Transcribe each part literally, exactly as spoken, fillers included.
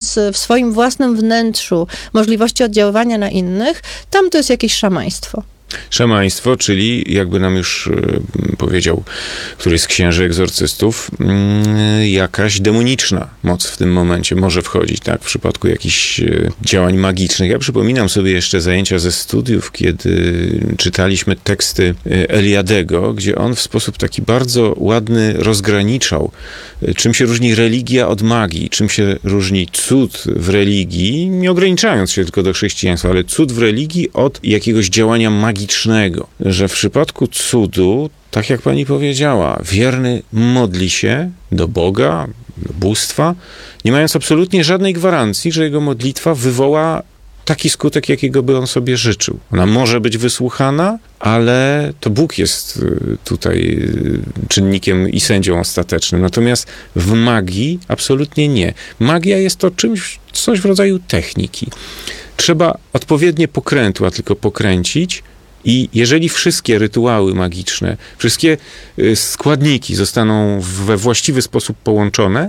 mając w swoim własnym wnętrzu możliwości oddziaływania na innych, tam to jest jakieś szamaństwo. Szamaństwo, czyli jakby nam już y, powiedział któryś z księży egzorcystów, y, jakaś demoniczna moc w tym momencie może wchodzić, tak, w przypadku jakichś y, działań magicznych. Ja przypominam sobie jeszcze zajęcia ze studiów, kiedy czytaliśmy teksty y, Eliadego, gdzie on w sposób taki bardzo ładny rozgraniczał, y, czym się różni religia od magii, czym się różni cud w religii, nie ograniczając się tylko do chrześcijaństwa, ale cud w religii od jakiegoś działania magicznego. Że w przypadku cudu, tak jak pani powiedziała, wierny modli się do Boga, do bóstwa, nie mając absolutnie żadnej gwarancji, że jego modlitwa wywoła taki skutek, jakiego by on sobie życzył. Ona może być wysłuchana, ale to Bóg jest tutaj czynnikiem i sędzią ostatecznym. Natomiast w magii absolutnie nie. Magia jest to czymś, coś w rodzaju techniki. Trzeba odpowiednie pokrętła tylko pokręcić, i jeżeli wszystkie rytuały magiczne, wszystkie składniki zostaną we właściwy sposób połączone,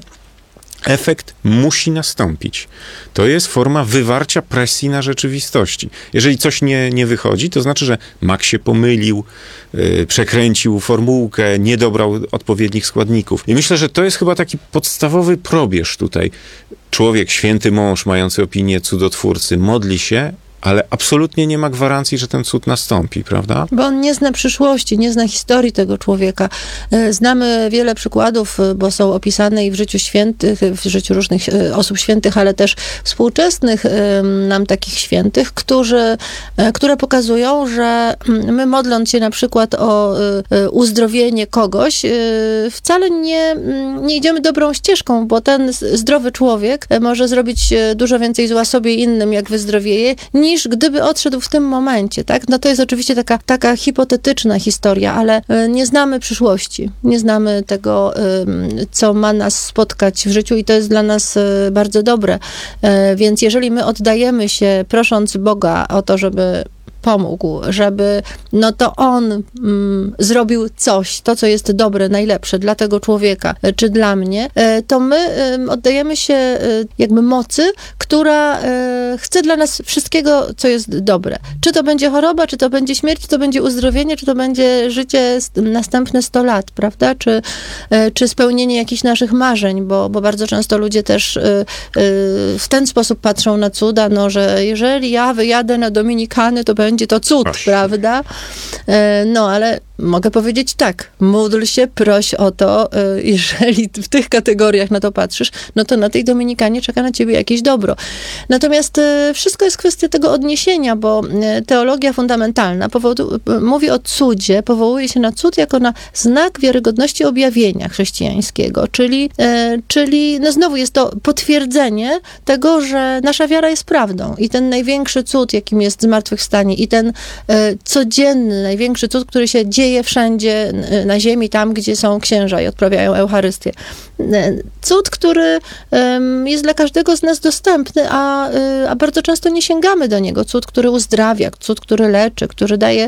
efekt musi nastąpić. To jest forma wywarcia presji na rzeczywistości. Jeżeli coś nie, nie wychodzi, to znaczy, że mag się pomylił, yy, przekręcił formułkę, nie dobrał odpowiednich składników. I myślę, że to jest chyba taki podstawowy probierz tutaj. Człowiek, święty mąż, mający opinię cudotwórcy, modli się, ale absolutnie nie ma gwarancji, że ten cud nastąpi, prawda? Bo on nie zna przyszłości, nie zna historii tego człowieka. Znamy wiele przykładów, bo są opisane i w życiu świętych, w życiu różnych osób świętych, ale też współczesnych nam takich świętych, którzy, które pokazują, że my modląc się na przykład o uzdrowienie kogoś, wcale nie, nie idziemy dobrą ścieżką, bo ten zdrowy człowiek może zrobić dużo więcej zła sobie i innym, jak wyzdrowieje, niż gdyby odszedł w tym momencie, tak? No to jest oczywiście taka, taka hipotetyczna historia, ale nie znamy przyszłości, nie znamy tego, co ma nas spotkać w życiu i to jest dla nas bardzo dobre. Więc jeżeli my oddajemy się, prosząc Boga o to, żeby pomógł, żeby no to on mm, zrobił coś, to co jest dobre, najlepsze dla tego człowieka, czy dla mnie, to my y, oddajemy się y, jakby mocy, która y, chce dla nas wszystkiego, co jest dobre. Czy to będzie choroba, czy to będzie śmierć, czy to będzie uzdrowienie, czy to będzie życie następne sto lat, prawda? Czy, y, czy spełnienie jakichś naszych marzeń, bo, bo bardzo często ludzie też y, y, w ten sposób patrzą na cuda, no, że jeżeli ja wyjadę na Dominikany, to będzie to cud, Aż. prawda? No, ale mogę powiedzieć tak, módl się, proś o to, jeżeli w tych kategoriach na to patrzysz, no to na tej Dominikanie czeka na ciebie jakieś dobro. Natomiast wszystko jest kwestia tego odniesienia, bo teologia fundamentalna powodu, mówi o cudzie, powołuje się na cud jako na znak wiarygodności objawienia chrześcijańskiego, czyli, czyli no znowu jest to potwierdzenie tego, że nasza wiara jest prawdą i ten największy cud, jakim jest zmartwychwstanie i ten codzienny, największy cud, który się dzieje wszędzie na ziemi, tam, gdzie są księża i odprawiają Eucharystię. Cud, który jest dla każdego z nas dostępny, a, a bardzo często nie sięgamy do niego. Cud, który uzdrawia, cud, który leczy, który daje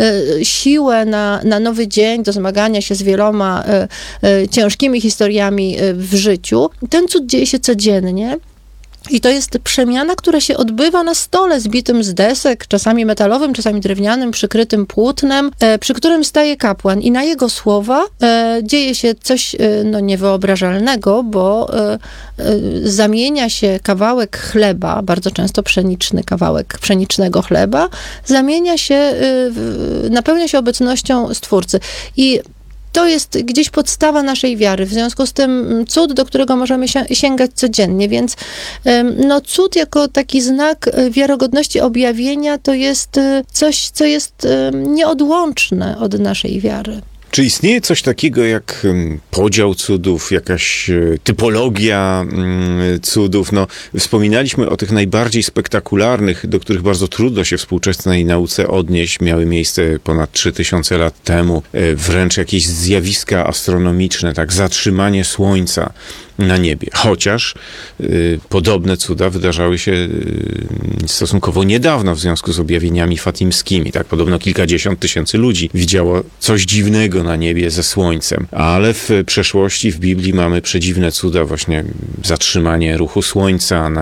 siłę na, na nowy dzień, do zmagania się z wieloma ciężkimi historiami w życiu. Ten cud dzieje się codziennie. I to jest przemiana, która się odbywa na stole zbitym z desek, czasami metalowym, czasami drewnianym, przykrytym płótnem, e, przy którym staje kapłan i na jego słowa e, dzieje się coś e, no, niewyobrażalnego, bo e, e, zamienia się kawałek chleba, bardzo często pszeniczny kawałek pszenicznego chleba, zamienia się, e, w, napełnia się obecnością Stwórcy. I to jest gdzieś podstawa naszej wiary, w związku z tym cud, do którego możemy sięgać codziennie, więc no, cud jako taki znak wiarygodności objawienia to jest coś, co jest nieodłączne od naszej wiary. Czy istnieje coś takiego jak podział cudów, jakaś typologia cudów? No, wspominaliśmy o tych najbardziej spektakularnych, do których bardzo trudno się współczesnej nauce odnieść. Miały miejsce ponad trzy tysiące lat temu. Wręcz jakieś zjawiska astronomiczne, tak, zatrzymanie Słońca na niebie. Chociaż y, podobne cuda wydarzały się y, stosunkowo niedawno w związku z objawieniami fatimskimi. Tak, podobno kilkadziesiąt tysięcy ludzi widziało coś dziwnego na niebie ze Słońcem. Ale w przeszłości w Biblii mamy przedziwne cuda, właśnie zatrzymanie ruchu Słońca na